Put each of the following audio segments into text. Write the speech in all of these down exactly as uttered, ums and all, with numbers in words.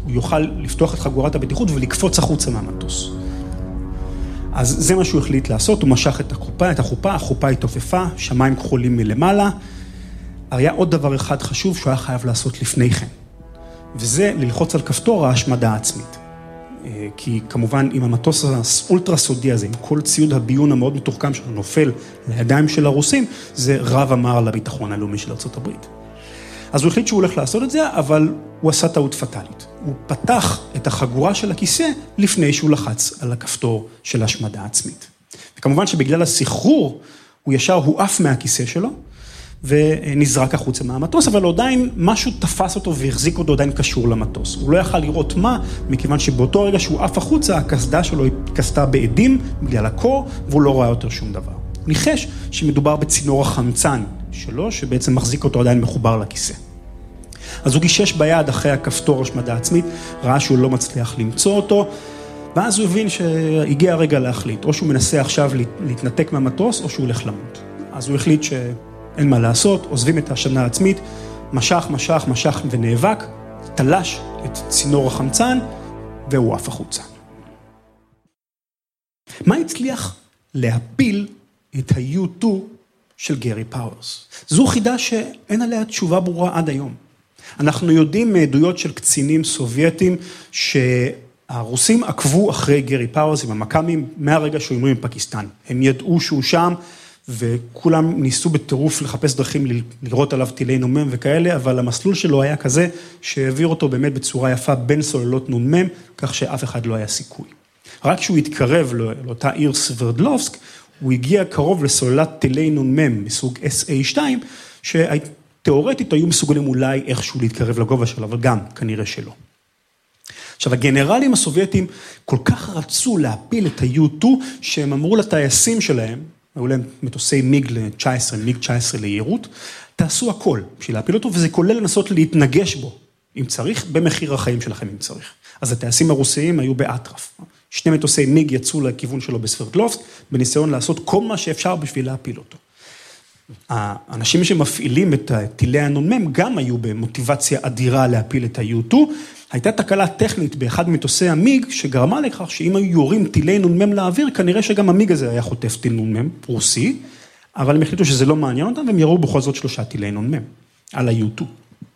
הוא יוכל לפתוח את חגורת הבטיחות ולקפוץ החוצה מהמטוס. אז זה מה שהוא החליט לעשות, הוא משך את החופה, את החופה, החופה התעופפה, שמיים כחולים מלמעלה. היה עוד דבר אחד חשוב שהוא היה חייב לעשות לפני כן, וזה ללחוץ על כפתור ההשמדה העצמית. כי כמובן עם המטוס האולטרה סודי הזה, עם כל ציוד הביון המאוד מתוחכם שלו נופל לידיים של הרוסים, זה רב אמר לביטחון הלאומי של ארצות הברית. אז הוא החליט שהוא הולך לעשות את זה, אבל הוא עשה טעות פטלית. הוא פתח את החגורה של הכיסא לפני שהוא לחץ על הכפתור של השמדה עצמית. וכמובן שבגלל הסחרור, הוא ישר הועף מהכיסא שלו, ונזרק החוצה מהמטוס, אבל עדיין משהו תפס אותו והחזיק אותו עדיין קשור למטוס. הוא לא יכל לראות מה, מכיוון שבאותו רגע שהוא עף החוצה, הכסדה שלו התכסתה בעדים בגלל הקור, והוא לא ראה יותר שום דבר. הוא ניחש שמדובר בצינור החמצן שלו, שבעצם מחזיק אותו עדיין מחובר לכיסא. אז הוא גישש ביד אחרי הכפתור השמדה עצמית, ראה שהוא לא מצליח למצוא אותו, ואז הוא הבין שהגיע הרגע להחליט, או שהוא מנסה עכשיו להתנתק מהמטוס, או שהוא הולך למות. אז הוא החליט שאין מה לעשות, עוזבים את השמדה העצמית, משך, משך, משך ונאבק, תלש את צינור החמצן, והוא עף החוצה. מה הצליח להפיל את ה-יו טו של גרי פאוורס? זו חידה שאין עליה תשובה ברורה עד היום. אנחנו יודעים מעדויות של קצינים סובייטים שהרוסים עקבו אחרי גרי פאוורס עם המקאמים מהרגע שהוא המריא מפקיסטן. הם ידעו שהוא שם וכולם ניסו בטירוף לחפש דרכים לראות עליו טילי נ"מ וכאלה, אבל המסלול שלו היה כזה שהעביר אותו באמת בצורה יפה בין סוללות נ"מ, כך שאף אחד לא היה סיכוי. רק כשהוא התקרב לאותה עיר סברדלובסק, הוא הגיע קרוב לסוללת טילי נ"מ מסוג אס איי שתיים, שתיאורטית היו מסוגלים אולי איכשהו להתקרב לגובה שלו, אבל גם כנראה שלא. עכשיו, הגנרלים הסובייטים כל כך רצו להפיל את ה-יו טו, שהם אמרו לטייסים שלהם, היו להם מטוסי מיג תשע עשרה, מיג תשע עשרה לירות, תעשו הכל בשביל להפיל אותו, וזה כולל לנסות להתנגש בו, אם צריך, במחיר החיים שלכם אם צריך. אז הטייסים הרוסיים היו באטרף. שני מטוסי מיג יצאו לכיוון שלו בסברדלובסק, בניסיון לעשות כל מה שאפשר בשביל להפיל אותו. האנשים שמפעילים את טילי הנ"מ גם היו במוטיבציה אדירה להפיל את ה-יו טו. הייתה תקלה טכנית באחד מטוסי המיג, שגרמה לכך שאם היו יורים טילי נ"מ לאוויר, כנראה שגם המיג הזה היה חוטף טיל נ"מ רוסי, אבל הם החליטו שזה לא מעניין אותם, והם ירו בכל זאת שלושה טילי נ"מ על ה-יו טו.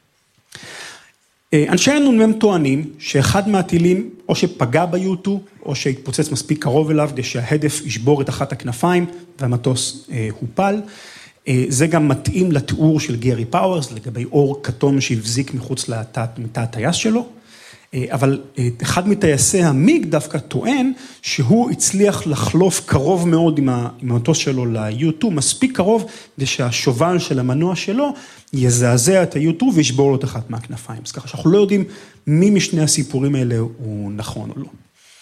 אנשי הנ"מ טוענים שאחד מהטילים או שפגע ב-יו טו, או שהתפוצץ מספיק קרוב אליו, כדי שההדף ישבור את אחת הכנפיים, והמטוס אה, הופל. אה, זה גם מתאים לתיאור של גרי פאוורס, לגבי אור כתום שהבזיק מחוץ לתא הטייס שלו. אה, אבל אה, אחד מטייסי המיג דווקא טוען, שהוא הצליח לחלוף קרוב מאוד עם, ה, עם המטוס שלו ל-יו טו, מספיק קרוב, כדי שהשובל של המנוע שלו, יזעזע את ה-יו טו וישבור לו את אחת מהכנפיים. אז ככה שאנחנו לא יודעים מי משני הסיפורים האלה הוא נכון או לא.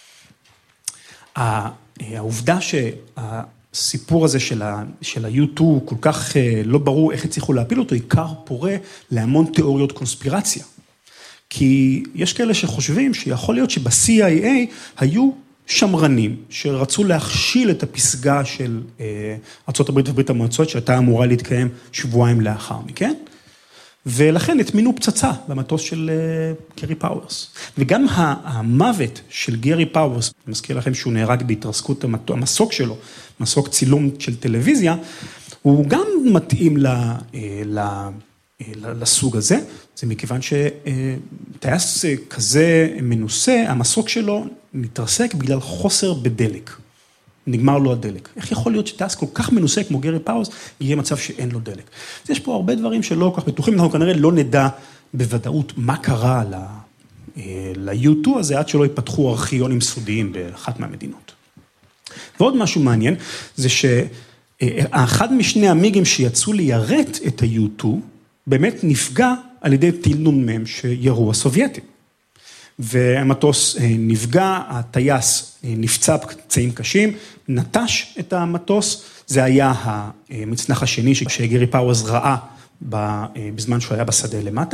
העובדה שהסיפור הזה של ה-יו טו כל כך לא ברור איך הצליחו להפיל אותו, עיקר פורה להמון תיאוריות קונספירציה. כי יש כאלה שחושבים שיכול להיות שב-סי איי איי היו שמרנים שרצו להכשיל את הפסגה של ארצות הברית וברית המועצות, שהייתה אמורה להתקיים שבועיים לאחר מכן, ולכן הטמינו פצצה במטוס של גרי פאוורס. וגם המוות של גרי פאוורס, אני מזכיר לכם שהוא נהרג בהתרסקות המסוק שלו, מסוק צילום של טלוויזיה, הוא גם מתאים ל, ל, לסוג הזה, זה מכיוון שטייס כזה מנוסה, המסוק שלו מתרסק בגלל חוסר בדלק. נגמר לו הדלק. איך יכול להיות שטייס כל כך מנוסה כמו גרי פאוורס, יהיה מצב שאין לו דלק? אז יש פה הרבה דברים שלא כל כך בטוחים, אנחנו כנראה לא נדע בוודאות מה קרה ל-יו טו הזה, עד שלא ייפתחו ארכיונים סודיים באחת מהמדינות. ועוד משהו מעניין, זה שאחד משני המיגים שיצאו ליירט את ה-יו טו, באמת נפגע על ידי טיל נ"מ שירו הסובייטים. והמטוס נפגע, הטייס נפצע פצעים קשים, נטש את המטוס, זה היה המצנח השני שגרי פאוורס ראה בזמן שהוא היה בשדה למטה,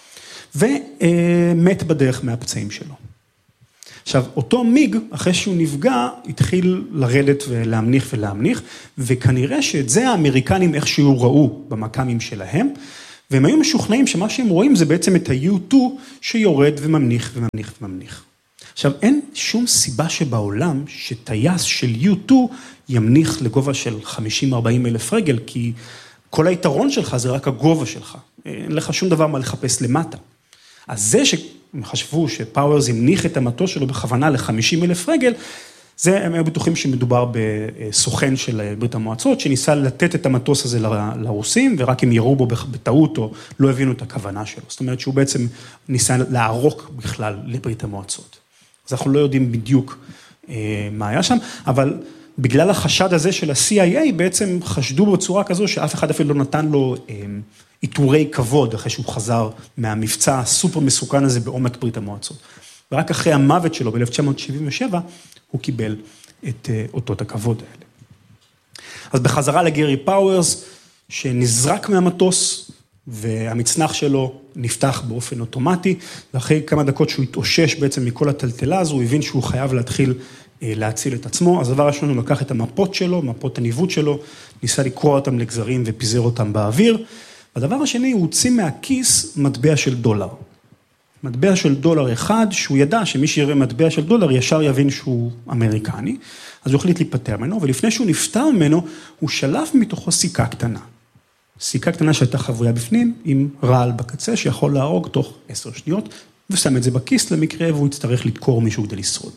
ומת בדרך מהפצעים שלו. עכשיו, אותו מיג, אחרי שהוא נפגע, התחיל לרדת ולהמניח ולהמניח, וכנראה שאת זה האמריקנים איכשהו ראו במקאמים שלהם, והם היו משוכנעים שמה שהם רואים זה בעצם את ה-יו טו שיורד וממניח וממניח וממניח. עכשיו, אין שום סיבה שבעולם שטייס של יו טו ימניח לגובה של חמישים ארבעים אלף רגל, כי כל היתרון שלך זה רק הגובה שלך. אין לך שום דבר מה לחפש למטה. אז זה שהם חשבו שפאוורס המניח את המטוס שלו בכוונה ל-חמישים אלף רגל, זה הם היו בטוחים שמדובר בסוכן של ברית המועצות, שניסה לתת את המטוס הזה לרוסים, ורק הם יראו בו בטעות או לא הבינו את הכוונה שלו. זאת אומרת שהוא בעצם ניסה לערוק בכלל לברית המועצות. אז אנחנו לא יודעים בדיוק מה היה שם, אבל בגלל החשד הזה של ה-סי איי איי, בעצם חשדו בצורה כזו שאף אחד אפילו לא נתן לו איתורי כבוד, אחרי שהוא חזר מהמבצע הסופר מסוכן הזה בעומק ברית המועצות. ורק אחרי המוות שלו ב-אלף תשע מאות שבעים ושבע, הוא קיבל את אותות הכבוד האלה. אז בחזרה לגרי פאוורס, שנזרק מהמטוס, והמצנח שלו נפתח באופן אוטומטי, ואחרי כמה דקות שהוא התאושש בעצם מכל הטלטלה הזו, הוא הבין שהוא חייב להתחיל להציל את עצמו, אז הדבר הראשון הוא לקח את המפות שלו, מפות הניווט שלו, ניסה לקרוע אותם לגזרים ופיזר אותם באוויר, והדבר השני הוא הוציא מהכיס מטבע של דולר. מטבע של דולר אחד, שהוא ידע שמי שיראה מטבע של דולר ישר יבין שהוא אמריקני, אז הוא החליט להיפטר ממנו, ולפני שהוא נפטר ממנו, הוא שלף מתוכו סיכה קטנה. סיכה קטנה שהייתה חבויה בפנים, עם רעל בקצה, שיכול להרוג תוך עשר שניות, ושם את זה בכיס למקרה, והוא יצטרך לדקור מישהו כדי לשרוד.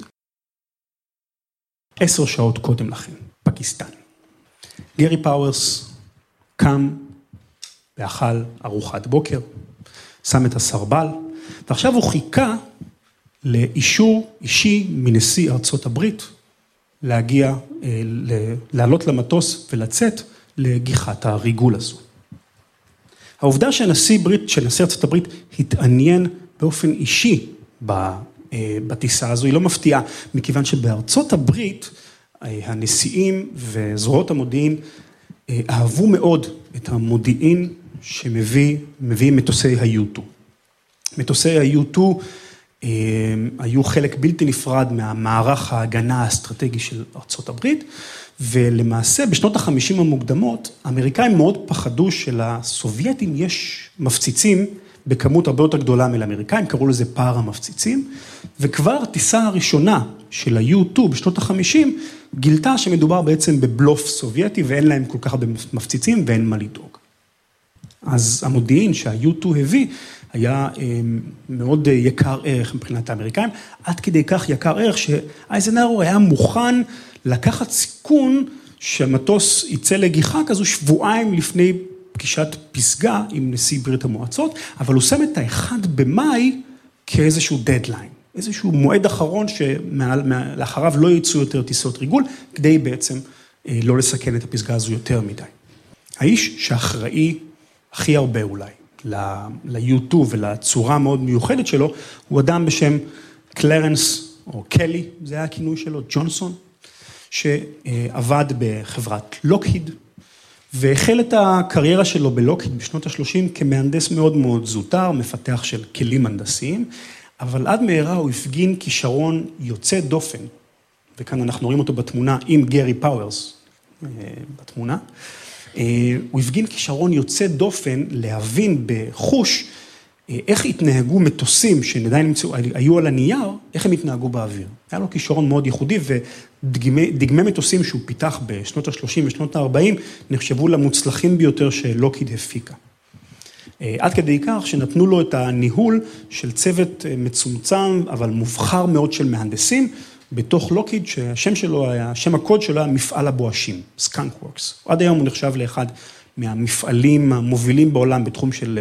עשר שעות קודם לכן, פקיסטן. גרי פאוורס קם ואכל ארוחת בוקר, שם את הסרבל, ועכשיו הוא חיכה לאישור אישי מנשיא ארצות הברית, להגיע, לעלות למטוס ולצאת לגיחת הריגול הזו. העובדה שנשיא ברית, שנשיא ארצות הברית התעניין באופן אישי בטיסה הזו, היא לא מפתיעה, מכיוון שבארצות הברית, הנשיאים וזרועות המודיעין אהבו מאוד את המודיעין שמביא, מביא מטוסי ה-יו טו. מטוסי ה-יו טו היו חלק בלתי נפרד מהמערך ההגנה האסטרטגי של ארצות הברית, ולמעשה בשנות החמישים המוקדמות, האמריקאים מאוד פחדו שלסובייטים יש מפציצים בכמות הרבה יותר גדולה מלאמריקאים, קראו לזה פער המפציצים, וכבר הטיסה הראשונה של ה-יו טו בשנות החמישים, גילתה שמדובר בעצם בבלוף סובייטי, ואין להם כל כך הרבה מפציצים ואין מה לדאוג. אז המודיעין שה-יו טו הביא, היה מאוד יקר ערך מבחינת האמריקאים, עד כדי כך יקר ערך שאייזנהאואר היה מוכן לקחת סיכון שהמטוס יצא לגיחה כזו שבועיים לפני פגישת פסגה עם נשיא ברית המועצות, אבל הוא שם את האחד במאי כאיזשהו דדליין, איזשהו מועד אחרון שלאחריו לא יצאו יותר טיסות ריגול, כדי בעצם לא לסכן את הפסגה הזו יותר מדי. האיש שאחראי הכי הרבה אולי, ל-יו טו ולצורה המאוד מיוחדת שלו, הוא אדם בשם קלרנס, או קלי, זה היה הכינוי שלו, ג'ונסון, שעבד בחברת לוקהיד, והחל את הקריירה שלו בלוקהיד בשנות ה-שלושים כמהנדס מאוד מאוד זוטר, מפתח של כלים הנדסיים, אבל עד מהרה הוא הפגין כישרון יוצא דופן, וכאן אנחנו רואים אותו בתמונה עם גרי פאוורס, בתמונה, הוא הפגין כישרון יוצא דופן להבין בחוש איך התנהגו מטוסים שעדיין נמצאו, היו על הנייר, איך הם התנהגו באוויר. היה לו כישרון מאוד ייחודי, ודגמי מטוסים שהוא פיתח בשנות ה-שלושים ושנות ה-ארבעים, נחשבו למוצלחים ביותר שלוקהיד הפיקה. עד כדי כך שנתנו לו את הניהול של צוות מצומצם, אבל מובחר מאוד של מהנדסים, בתוך לוקהיד, שהשם שלו היה, שם הקוד שלו היה מפעל הבואשים, סקאנק וורקס. עד היום הוא נחשב לאחד מהמפעלים המובילים בעולם בתחום של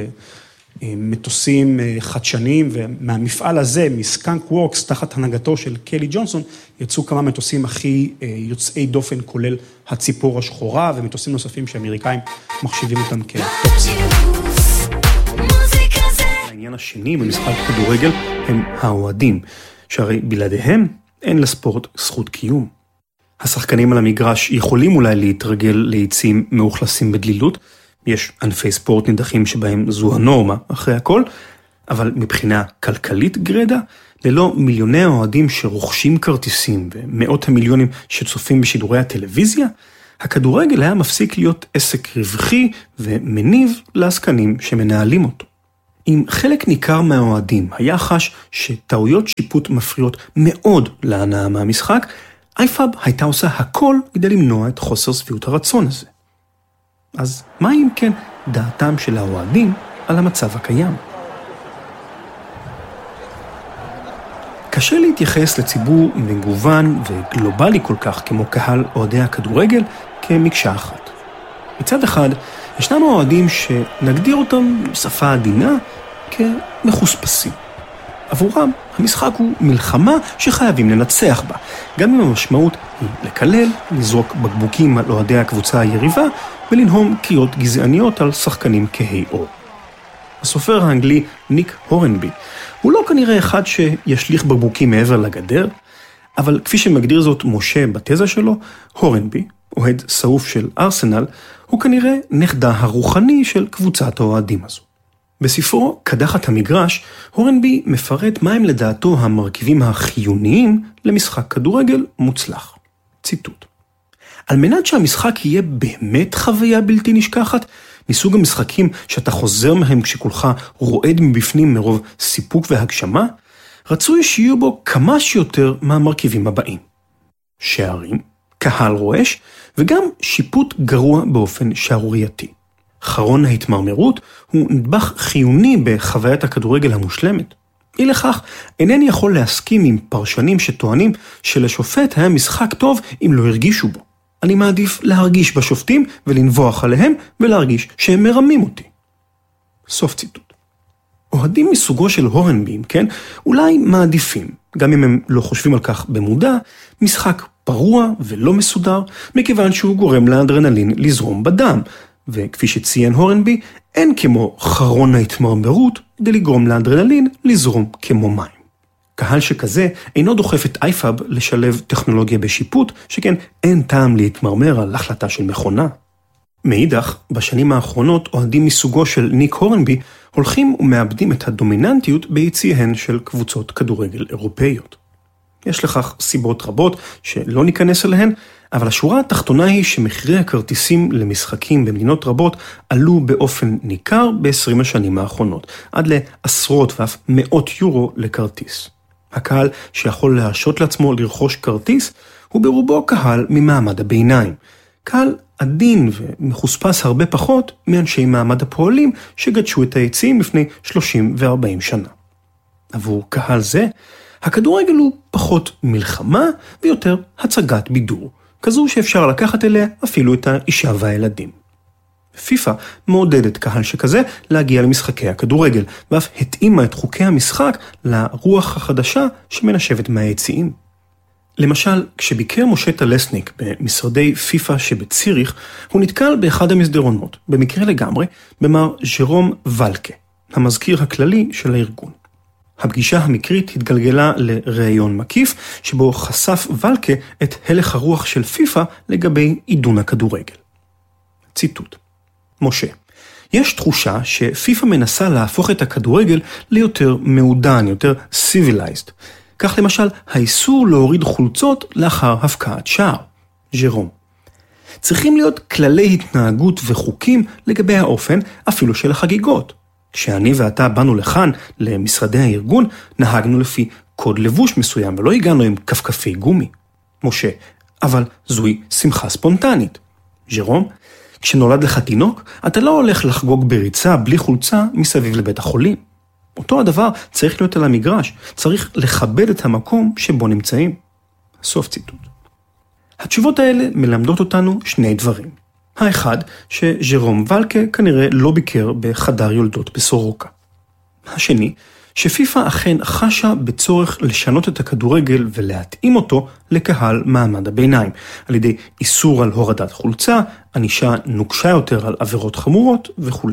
מטוסים חדשניים, ומהמפעל הזה, מסקאנק וורקס, תחת הנהגתו של קלי ג'ונסון, יצאו כמה מטוסים הכי יוצאי דופן, כולל הציפור השחורה, ומטוסים נוספים שאמריקאים מחשיבים אותם כטופסים. העניין השני במשחק כדורגל הם האוהדים, שהרי בלעדיהם אין לספורט זכות קיום. השחקנים על המגרש יכולים אולי להתרגל ליציעים מאוכלסים בדלילות, יש ענפי ספורט נידחים שבהם זו הנורמה אחרי הכל, אבל מבחינה כלכלית גרדה, ללא מיליוני האוהדים שרוכשים כרטיסים ומאות המיליונים שצופים בשידורי הטלוויזיה, הכדורגל היה מפסיק להיות עסק רווחי ומניב לעסקנים שמנהלים אותו. אם חלק ניכר מהאוהדים היה חש שטעויות שיפוט מפריעות מאוד להנאה מהמשחק, אייפאב הייתה עושה הכל כדי למנוע את חוסר שביעות הרצון הזה. אז מה אם כן דעתם של האוהדים על המצב הקיים? קשה להתייחס לציבור מגוון וגלובלי כל כך כמו קהל אוהדי הכדורגל כמקשה אחת. מצד אחד, ישנם אוהדים שנגדיר אותם בשפה עדינה כמחוספסים. עבורם, המשחק הוא מלחמה שחייבים לנצח בה, גם אם המשמעות היא לקלל, לזרוק בקבוקים על אוהדי הקבוצה היריבה ולנהום קריאות גזעניות על שחקנים כהי עור. הסופר האנגלי ניק הורנבי הוא לא כנראה אחד שישליך בקבוקים מעבר לגדר, אבל כפי שמגדיר זאת משה בתזה שלו, הורנבי, אוהד שרוף של ארסנל, הוא כנראה נכדה הרוחני של קבוצת האוהדים הזו. בספרו קדחת המגרש, הורנבי מפרט מהם לדעתו המרכיבים החיוניים למשחק כדורגל מוצלח. ציטוט: על מנת שהמשחק יהיה באמת חוויה בלתי נשכחת, מסוג המשחקים שאתה חוזר מהם כשכולך רועד מבפנים מרוב סיפוק והגשמה, רצוי שיהיו בו כמה שיותר מהמרכיבים הבאים: שערים, קהל רועש, וגם שיפוט גרוע באופן שערורייתי. חרון ההתמרמרות הוא נדבך חיוני בחוויית הכדורגל המושלמת. אי לכך, אינני יכול להסכים עם פרשנים שטוענים שלשופט היה משחק טוב אם לא הרגישו בו. אני מעדיף להרגיש בשופטים ולנבוח עליהם ולהרגיש שהם מרמים אותי. סוף ציטוט. אוהדים מסוגו של הורנבי, כן, אולי מעדיפים, גם אם הם לא חושבים על כך במודע, משחק פרוע ולא מסודר, מכיוון שהוא גורם לאדרנלין לזרום בדם, וכפי שציין הורנבי, אין כמו חרון ההתמרמרות כדי לגרום לאדרנלין לזרום כמו מים. קהל שכזה אינו דוחף את אייפאב לשלב טכנולוגיה בשיפוט, שכן אין טעם להתמרמר על החלטה של מכונה. מאידך, בשנים האחרונות אוהדים מסוגו של ניק הורנבי הולכים ומאבדים את הדומיננטיות ביציהן של קבוצות כדורגל אירופאיות. יש לכך סיבות רבות שלא ניכנס אליהן, אבל השורה התחתונה היא שמחירי הכרטיסים למשחקים במדינות רבות עלו באופן ניכר ב-עשרים השנים האחרונות, עד לעשרות ואף מאות יורו לכרטיס. הקהל שיכול להרשות לעצמו לרכוש כרטיס הוא ברובו קהל ממעמד הביניים. קהל עדין ומחוספס הרבה פחות מאנשי מעמד הפועלים שגדשו את היציעים לפני שלושים וארבעים שנה. עבור קהל זה, הכדורגל הוא פחות מלחמה ויותר הצגת בידור, כזו שאפשר לקחת אליה אפילו את האישה והילדים. פיפה מעודדת קהל שכזה להגיע למשחקי הכדורגל, ואף התאימה את חוקי המשחק לרוח החדשה שמנשבת מהיציעים. למשל, כשביקר משה טלסניק במשרדי פיפה שבציריך, הוא נתקל באחד המסדרונות, במקרה לגמרי, במר ז'רום ולקה, המזכיר הכללי של הארגון. הפגישה המקרית התגלגלה לראיון מקיף, שבו חשף ולקה את הלך הרוח של פיפה לגבי עידון הכדורגל. ציטוט: משה, יש תחושה שפיפה מנסה להפוך את הכדורגל ליותר מעודן, יותר civilized. כך למשל, האיסור להוריד חולצות לאחר הפקעת שער. ז'רום: צריכים להיות כללי התנהגות וחוקים לגבי האופן אפילו של החגיגות. כשאני ואתה באנו לכאן, למשרדי הארגון, נהגנו לפי קוד לבוש מסוים, ולא הגענו עם כפכפי גומי. משה: אבל זוהי שמחה ספונטנית. ז'רום: כשנולד לך תינוק, אתה לא הולך לחגוג בריצה בלי חולצה מסביב לבית החולים. אותו הדבר צריך להיות על המגרש, צריך לכבד את המקום שבו נמצאים. סוף ציטוט. התשובות האלה מלמדות אותנו שני דברים. האחד, שז'רום ולקה כנראה לא ביקר בחדר יולדות בסורוקה. השני, שפיפה אכן חשה בצורך לשנות את הכדורגל ולהתאים אותו לקהל מעמד הביניים, על ידי איסור על הורדת חולצה, ענישה נוקשה יותר על עבירות חמורות וכו'.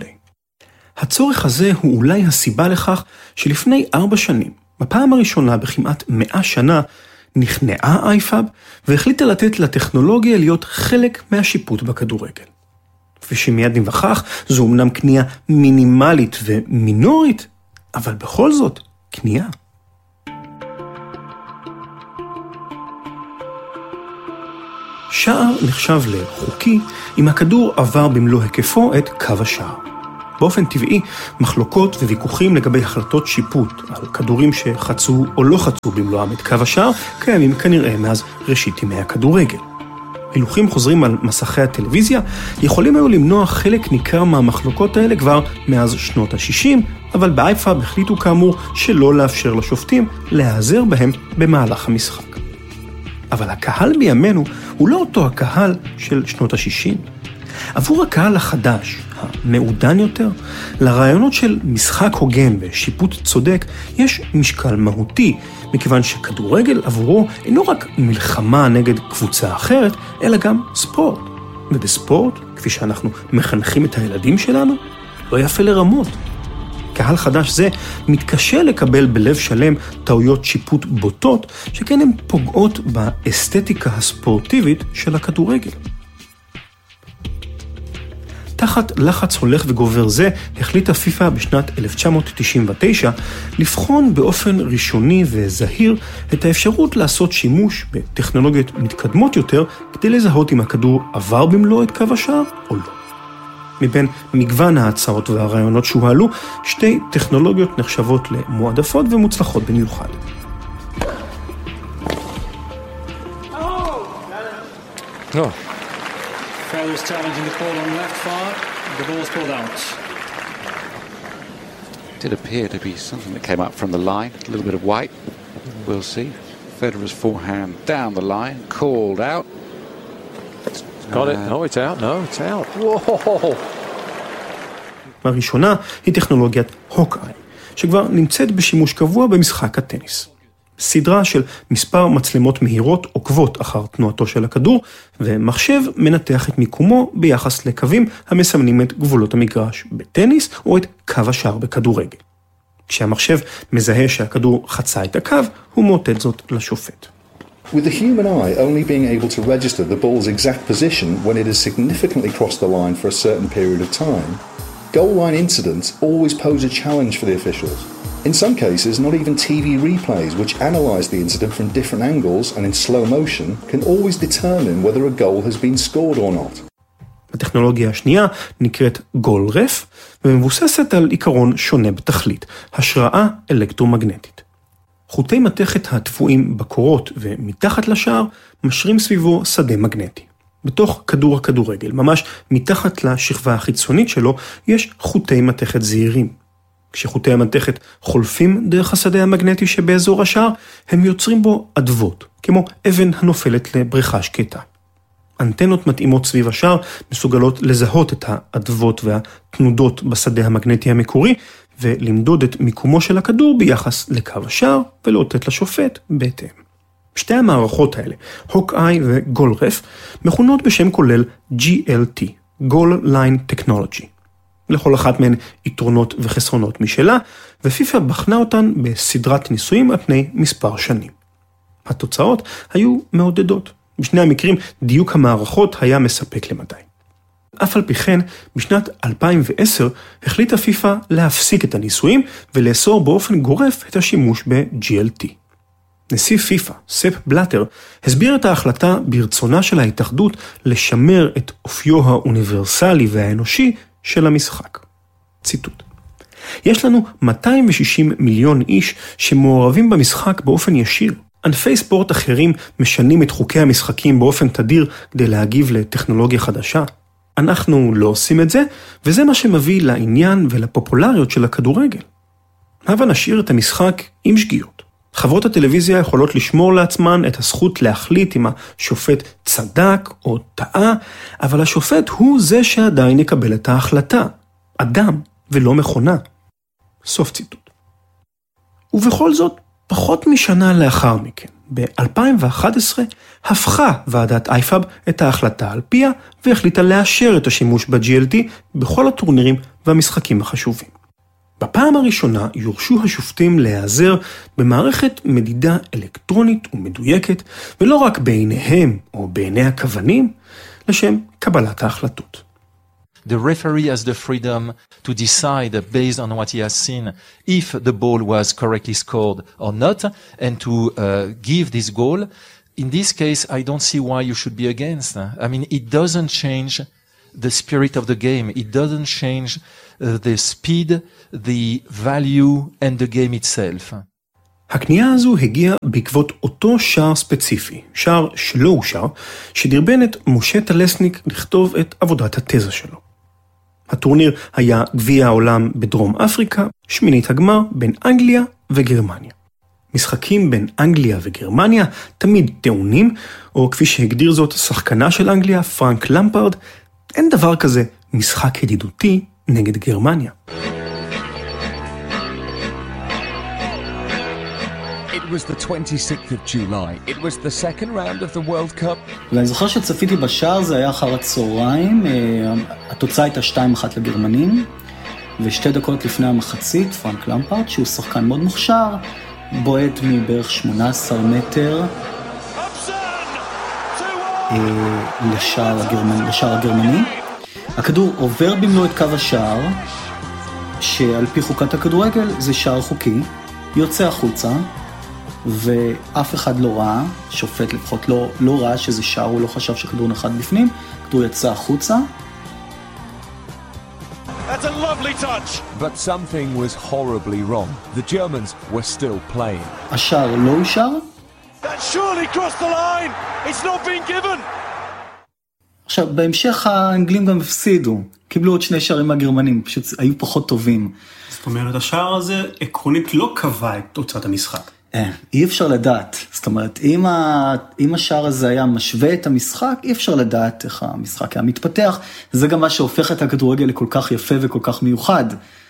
הצורך הזה הוא אולי הסיבה לכך שלפני ארבע שנים, בפעם הראשונה בכמעט מאה שנה, נכנעה אייפאב והחליטה לתת לטכנולוגיה להיות חלק מהשיפוט בכדורגל. כפי שמיד נבחך, זו אמנם קנייה מינימלית ומינורית, אבל בכל זאת, קנייה. שער נחשב לחוקי אם הכדור עבר במלוא היקפו את קו השער. באופן טבעי, מחלוקות וויכוחים לגבי החלטות שיפוט על כדורים שחצו או לא חצו במלואם את קו השער קיימים כנראה מאז ראשית ימי הכדורגל. הילוכים חוזרים על מסכי הטלוויזיה יכולים היו למנוע חלק ניכר מהמחלוקות האלה כבר מאז שנות ה-שישים, אבל באייפאב החליטו כאמור שלא לאפשר לשופטים להיעזר בהם במהלך המשחק. אבל הקהל בימינו הוא לא אותו הקהל של שנות ה-שישים. עבור הקהל החדש, המעודן יותר, לרעיונות של משחק הוגן ושיפוט צודק יש משקל מהותי, מכיוון שכדורגל עבורו אינו רק מלחמה נגד קבוצה אחרת, אלא גם ספורט. ובספורט, כפי שאנחנו מחנכים את הילדים שלנו, לא יפה לרמות. קהל חדש זה מתקשה לקבל בלב שלם טעויות שיפוט בוטות, שכן הן פוגעות באסתטיקה הספורטיבית של הכדורגל. תחת לחץ הולך וגובר זה, החליטה פיפה בשנת אלף תשע מאות תשעים ותשע לבחון באופן ראשוני וזהיר את האפשרות לעשות שימוש בטכנולוגיות מתקדמות יותר כדי לזהות אם הכדור עבר במלוא את קו השער או לא. מבין מגוון ההצעות והרעיונות שהועלו, שתי טכנולוגיות נחשבות למועדפות ומוצלחות במיוחד. Oh. Fellows challenging the ball on left far. The ball's pulled out. Did appear to be something that came up from the line. A little bit of white. We'll see. Federer's forehand down the line. Called out. Got it. No, it's out. No, it's out. Whoa! הראשונה היא טכנולוגיית הוק-איי, שכבר נמצאת בשימוש קבוע במשחק הטניס. סדרה של מספר מצלמות מהירות עוקבות אחר תנועתו של הכדור, ומחשב מנתח את מיקומו ביחס לקווים המסמנים את גבולות המגרש בטניס או את קו השער בכדורגל. כשהמחשב מזהה שהכדור חצה את הקו, הוא מאותת זאת לשופט. With the human eye only being able to register the ball's exact position when it has significantly crossed the line for a certain period of time, goal line incidents always pose a challenge for the officials. In some cases, not even T V replays which analyze the incident from different angles and in slow motion can always determine whether a goal has been scored or not. הטכנולוגיה השנייה נקראת גול-רף, ומבוססת על עיקרון שונה בתכלית, השראה אלקטרומגנטית. חוטי מתכת התפועים בקורות ומתחת לשער משרים סביבו שדה מגנטי. בתוך כדור הכדורגל, ממש מתחת לשכבה החיצונית שלו, יש חוטי מתכת זעירים. כשחוטי המתכת חולפים דרך השדה המגנטי שבאזור השער, הם יוצרים בו אדוות, כמו אבן הנופלת לבריכה שקטה. אנטנות מתאימות סביב השער מסוגלות לזהות את האדוות והתנודות בשדה המגנטי המקורי, ולמדוד את מיקומו של הכדור ביחס לקו השער, ולאותת לשופט בהתאם. שתי המערכות האלה, הוק-איי וגול-רף, מכונות בשם כולל ג'י אל טי, Goal Line Technology. לכל אחת מהן יתרונות וחסרונות משלה, ופיפה בחנה אותן בסדרת ניסויים על פני מספר שנים. התוצאות היו מעודדות. בשני המקרים דיוק המערכות היה מספק למדי. אף על פי כן, בשנת אלפיים ועשר החליטה פיפה להפסיק את הניסויים ולאסור באופן גורף את השימוש ב-ג'י אל טי. נשיא פיפה, ספ בלאטר, הסביר את ההחלטה ברצונה של ההתאחדות לשמר את אופיו האוניברסלי והאנושי של המשחק. ציטוט. יש לנו מאתיים ושישים מיליון איש שמעורבים במשחק באופן ישיר. ענפי ספורט אחרים משנים את חוקי המשחקים באופן תדיר כדי להגיב לטכנולוגיה חדשה. אנחנו לא עושים את זה, וזה מה שמביא לעניין ולפופולריות של הכדורגל. הבה נשאיר את המשחק עם שגיאות. חברות הטלוויזיה יכולות לשמור לעצמן את הזכות להחליט אם השופט צדק או טעה, אבל השופט הוא זה שעדיין יקבל את ההחלטה. אדם ולא מכונה. סוף ציטוט. ובכל זאת, פחות משנה לאחר מכן, ב-אלפיים ואחת עשרה, הפכה ועדת אייפאב את ההחלטה על פיה, והחליטה לאשר את השימוש ב-ג'י אל טי בכל הטורנירים והמשחקים החשובים. בפעם הראשונה יורשו השופטים להיעזר במערכת מדידה אלקטרונית ומדויקת, ולא רק בעיניהם או בעיני הכוונים, לשם קבלת ההחלטות. The referee has the freedom to decide based on what he has seen if the ball was correctly scored or not, and to uh, give this goal in this case, I don't see why you should be against. I mean, it doesn't change the spirit of the game. It doesn't change uh, the speed, the value, and the game itself. הקנייה הזו הגיעה בעקבות אותו שער ספציפי, שער שלא אושר, שדרבן את משה טלסניק לכתוב את עבודת התזה שלו. הטורניר היה גביע העולם בדרום אפריקה, שמינית הגמר בין אנגליה וגרמניה. משחקים בין אנגליה וגרמניה תמיד טעונים, או כפי שהגדיר זאת שחקנה של אנגליה, פרנק למפרד, אין דבר כזה משחק ידידותי נגד גרמניה. It was the twenty-sixth of July. It was the second round of the World Cup. ואני זוכר שצפיתי בשער, זה היה אחר הצהריים, התוצאה הייתה שתיים אחת לגרמנים, ושתי דקות לפני המחצית, פרנק למפרד, שהוא שחקן מאוד מוכשר, בועט מבערך שמונה עשר מטר לשער הגרמני, לשער הגרמני. הכדור עובר במלוא את קו השער, שעל פי חוקת הכדורגל זה שער חוקי, יוצא החוצה, ואף אחד לא ראה, שופט לפחות לא, לא ראה שזה שער, הוא לא חשב שכדור נחת בפנים, כדור יצא החוצה. That's a lovely touch. But something was horribly wrong. The Germans were still playing. השער לא אושר. That surely crossed the line. It's not been given. עכשיו, בהמשך האנגלים גם הפסידו. קיבלו עוד שני שערים מהגרמנים, פשוט היו פחות טובים. זאת אומרת, השער הזה עקרונית לא קבע את תוצאת המשחק. אה, אי אפשר לדעת. זאת אומרת, אם, ה... אם השער הזה היה משווה את המשחק, אי אפשר לדעת איך המשחק היה מתפתח. זה גם מה שהופך את הכדורגל לכל כך יפה וכל כך מיוחד.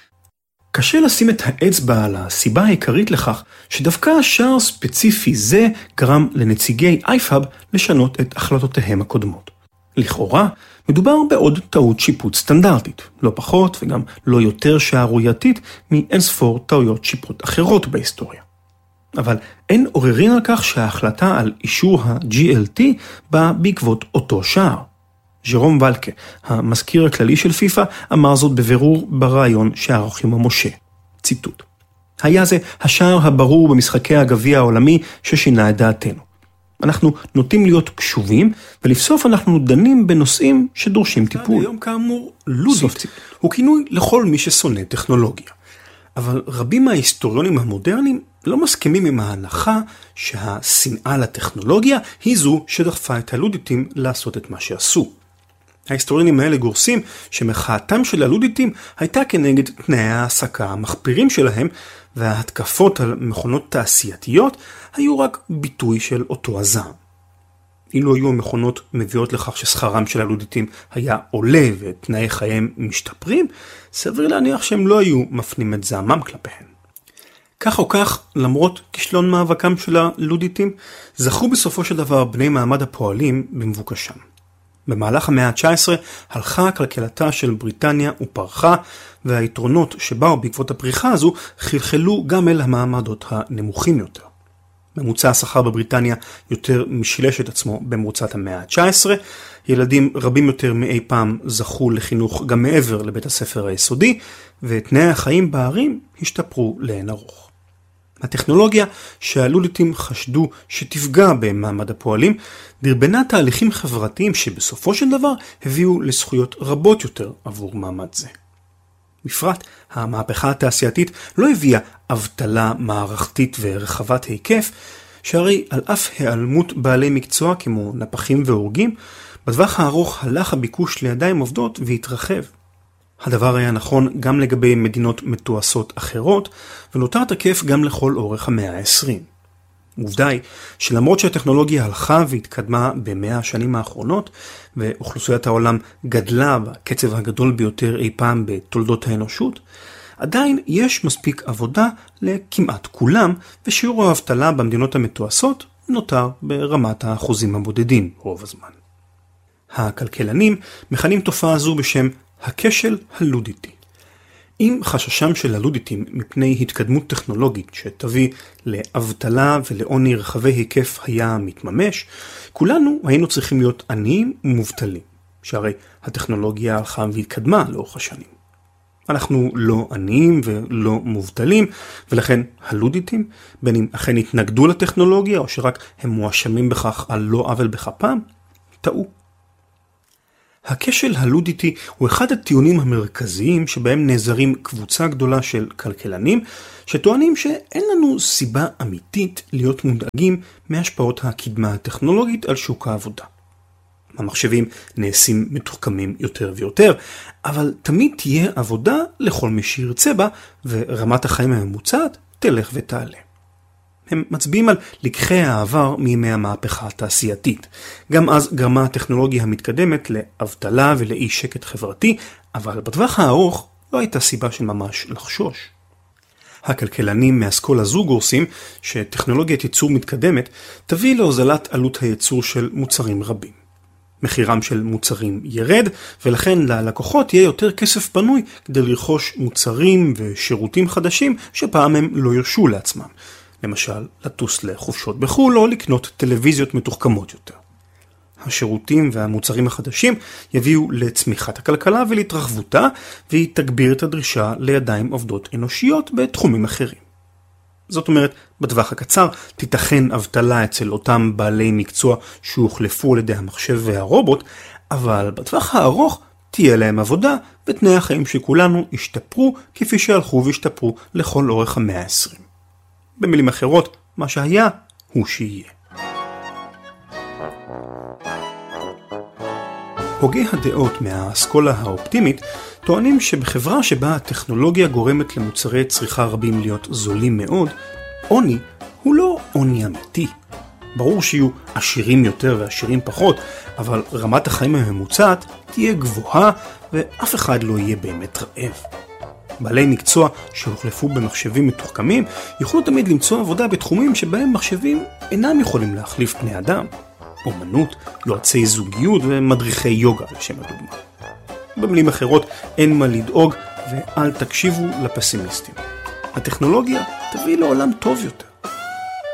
קשה לשים את האצבע על הסיבה העיקרית לכך שדווקא השער ספציפי זה גרם לנציגי אייפאב לשנות את החלטותיהם הקודמות. לכאורה, מדובר בעוד טעות שיפוט סטנדרטית, לא פחות וגם לא יותר שערורייתית מאינספור טעויות שיפוט אחרות בהיסטוריה. אבל אין עוררין על כך שההחלטה על אישור ה-ג'י אל טי באה בעקבות אותו שער. ז'רום ולקה, המזכיר הכללי של פיפה, אמר זאת בבירור ברעיון שערך עם משה. ציטוט: היה זה השער הברור במשחקי הגביע העולמי ששינה את דעתנו. אנחנו נוטים להיות קשובים, ולבסוף אנחנו דנים בנושאים שדורשים טיפול. היום כאמור, לודיט הוא כינוי לכל מי ששונא טכנולוגיה. אבל רבים מההיסטוריונים המודרניים לא מסכימים עם ההנחה שהשנאה לטכנולוגיה היא זו שדחפה את הלודיטים לעשות את מה שעשו. ההיסטוריונים האלה גורסים שמחאתם של הלודיטים הייתה כנגד תנאי העסקה המחפירים שלהם, וההתקפות על מכונות תעשייתיות היו רק ביטוי של אותו הזעם. אילו היו המכונות מביאות לכך ששכרם של הלודיטים היה עולה ותנאי חייהם משתפרים, סביר להניח שהם לא היו מפנים את זעמם כלפיהם. כך או כך, למרות כישלון מאבקם של הלודיטים, זכו בסופו של דבר בני מעמד הפועלים במבוקשם. במהלך המאה ה-תשע עשרה הלכה כלכלתה של בריטניה ופרחה, והיתרונות שבאו בעקבות הפריחה הזו חלחלו גם אל המעמדות הנמוכים יותר. ממוצע השכר בבריטניה יותר משילש את עצמו במרוצת המאה ה-תשע עשרה, ילדים רבים יותר מאי פעם זכו לחינוך גם מעבר לבית הספר היסודי, ותנאי החיים בערים השתפרו לאין ארוך. הטכנולוגיה שהלודיטים חשדו שתפגע במעמד הפועלים, דרבנה תהליכים חברתיים שבסופו של דבר הביאו לזכויות רבות יותר עבור מעמד זה. בפרט, המהפכה התעשייתית לא הביאה אבטלה מערכתית ורחבת היקף, שהרי על אף העלמות בעלי מקצוע כמו נפחים והורגים, בטווח הארוך הלך הביקוש לידיים עובדות והתרחב. הדבר היה נכון גם לגבי מדינות מתועשות אחרות, ונותר תקף גם לכל אורך המאה ה-עשרים. עובדה היא שלמרות שהטכנולוגיה הלכה והתקדמה במאה השנים האחרונות, ואוכלוסיית העולם גדלה בקצב הגדול ביותר אי פעם בתולדות האנושות, עדיין יש מספיק עבודה לכמעט כולם, ושיעור האבטלה במדינות המתועשות נותר ברמת האחוזים הבודדים רוב הזמן. הכלכלנים מכנים תופעה זו בשם הכשל הלודיטי. אם חששם של הלודיטים מפני התקדמות טכנולוגית שתביא לאבטלה ולעוני רחבי היקף היה מתממש, כולנו היינו צריכים להיות עניים ומובטלים, שהרי הטכנולוגיה הלכה והתקדמה לאורך השנים. אנחנו לא עניים ולא מובטלים, ולכן הלודיטים, בין אם אכן התנגדו לטכנולוגיה, או שרק הם מואשמים בכך על לא עוול בכפם, טעו. הכשל הלודיטי הוא אחד הטיעונים המרכזיים שבהם נעזרים קבוצה גדולה של כלכלנים, שטוענים שאין לנו סיבה אמיתית להיות מודאגים מהשפעות הקדמה הטכנולוגית על שוק העבודה. המחשבים נעשים מתוחכמים יותר ויותר, אבל תמיד תהיה עבודה לכל מי שירצה בה, ורמת החיים הממוצעת תלך ותעלה. הם מצביעים על לקחי העבר מימי המהפכה התעשייתית. גם אז גרמה הטכנולוגיה המתקדמת לאבטלה ולאי שקט חברתי, אבל בטווח הארוך לא הייתה סיבה של ממש לחשוש. הכלכלנים מאסכולה זו גורסים שטכנולוגיית ייצור מתקדמת תביא להוזלת עלות הייצור של מוצרים רבים. מחירם של מוצרים ירד, ולכן ללקוחות יהיה יותר כסף פנוי כדי לרכוש מוצרים ושירותים חדשים שפעם הם לא ירשו לעצמם. למשל, לטוס לחופשות בחו"ל או לקנות טלוויזיות מתוחכמות יותר. השירותים והמוצרים החדשים יביאו לצמיחת הכלכלה ולהתרחבותה, והיא תגביר את הדרישה לידיים עובדות אנושיות בתחומים אחרים. זאת אומרת, בטווח הקצר תיתכן אבטלה אצל אותם בעלי מקצוע שהוחלפו על ידי המחשב והרובוט, אבל בטווח הארוך תהיה להם עבודה, ותנאי החיים שכולנו ישתפרו כפי שהלכו והשתפרו לכל אורך המאה ה-עשרים. במילים אחרות, מה שהיה הוא שיהיה. הוגי הדעות מהאסכולה האופטימית טוענים שבחברה שבה הטכנולוגיה גורמת למוצרי צריכה רבים להיות זולים מאוד, עוני הוא לא עוני אמיתי. ברור שיהיו עשירים יותר ועשירים פחות, אבל רמת החיים הממוצעת תהיה גבוהה ואף אחד לא יהיה באמת רעב. בעלי מקצוע שהוחלפו במחשבים מתוחכמים יוכלו תמיד למצוא עבודה בתחומים שבהם מחשבים אינם יכולים להחליף בני אדם. אומנות, יועצי זוגיות ומדריכי יוגה לשם הדוגמה. במילים אחרות, אין מה לדאוג ואל תקשיבו לפסימיסטים. הטכנולוגיה תביא לעולם טוב יותר.